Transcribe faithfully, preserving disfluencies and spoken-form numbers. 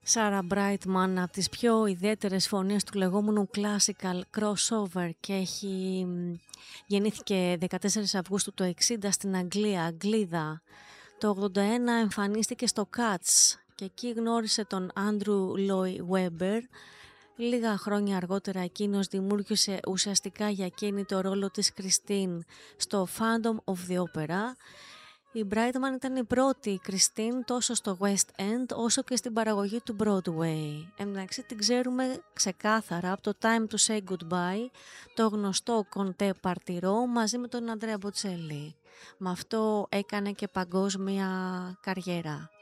Σάρα Μπράιτμαν, από τις πιο ιδιαίτερες φωνές του λεγόμενου classical crossover, και έχει γεννήθηκε δεκατέσσερις Αυγούστου το εξήντα στην Αγγλία, Αγγλίδα. Το ογδόντα ένα εμφανίστηκε στο Cats και εκεί γνώρισε τον Άντρου Λόι Βέμπερ. Λίγα χρόνια αργότερα εκείνος δημιούργησε ουσιαστικά για εκείνη το ρόλο της Κριστίν στο Phantom of the Opera. Η Brightman ήταν η πρώτη Κριστίν τόσο στο West End όσο και στην παραγωγή του Broadway. Εντάξει, την ξέρουμε ξεκάθαρα από το Time to Say Goodbye, το γνωστό Conte Partiro μαζί με τον Αντρέα Μποτσέλη. Με αυτό έκανε και παγκόσμια καριέρα.